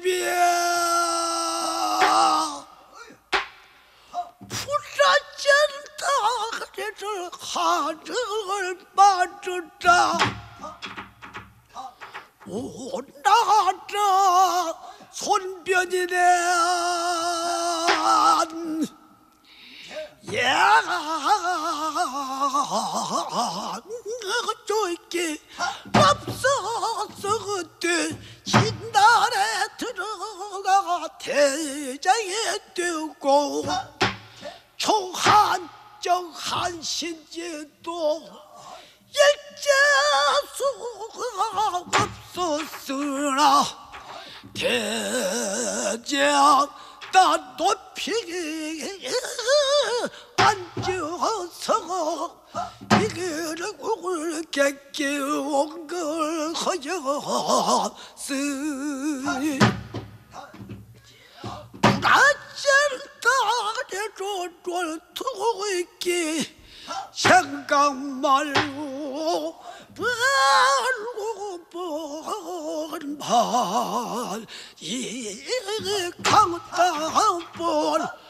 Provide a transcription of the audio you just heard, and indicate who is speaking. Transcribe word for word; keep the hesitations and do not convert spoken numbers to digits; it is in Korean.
Speaker 1: 집에 풀라잔다리를 하늘 맞으라 오나라 손변이네 야 저기 앞서서 그때 신날에 들어가 대장에 뜨고 총한정 한신제도 일제수가 없었으나 대장 나 높이 앉아서 이거를 굵게 온 걸 허였으니 낮절달에 쫄쫄 있기 생각 말고 말고 번말 이 강땅 번